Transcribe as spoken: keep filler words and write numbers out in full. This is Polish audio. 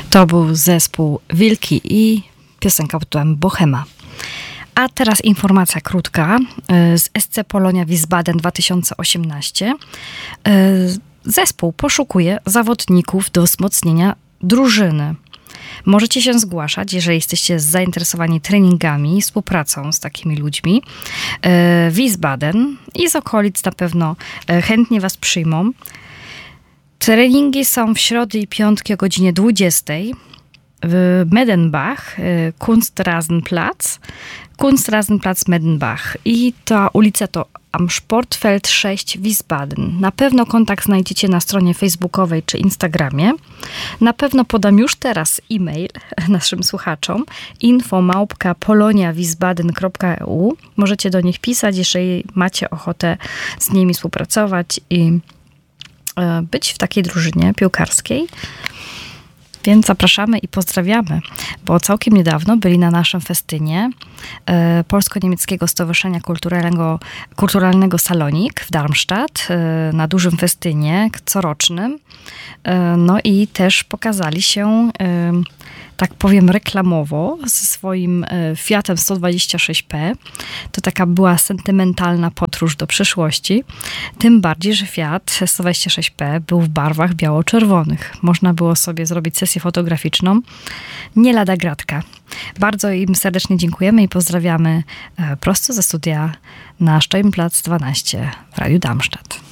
To był zespół Wilki i piosenka pod tytułem Bohema. A teraz informacja krótka z S C Polonia Wiesbaden dwa tysiące osiemnaście. Zespół poszukuje zawodników do wzmocnienia drużyny. Możecie się zgłaszać, jeżeli jesteście zainteresowani treningami, współpracą z takimi ludźmi. Wiesbaden i z okolic na pewno chętnie was przyjmą. Treningi są w środy i piątki o godzinie dwudziestej w Medenbach, Kunstrasenplatz, Kunstrasenplatz Medenbach. I ta ulica to Am Sportfeld sześć Wiesbaden. Na pewno kontakt znajdziecie na stronie facebookowej czy Instagramie. Na pewno podam już teraz e-mail naszym słuchaczom info małpka polonia wiesbaden kropka e u. Możecie do nich pisać, jeżeli macie ochotę z nimi współpracować i być w takiej drużynie piłkarskiej. Więc zapraszamy i pozdrawiamy, bo całkiem niedawno byli na naszym festynie e, Polsko-Niemieckiego Stowarzyszenia Kulturalnego, Kulturalnego Salonik w Darmstadt, e, na dużym festynie corocznym. E, no i też pokazali się, e, tak powiem, reklamowo ze swoim e, Fiatem sto dwadzieścia sześć P. To taka była sentymentalna podróż do przeszłości. Tym bardziej, że Fiat sto dwadzieścia sześć P był w barwach biało-czerwonych. Można było sobie zrobić sesję fotograficzną. Nie lada gratka. Bardzo im serdecznie dziękujemy i pozdrawiamy prosto ze studia na Steinplatz dwanaście w Radiu Darmstadt.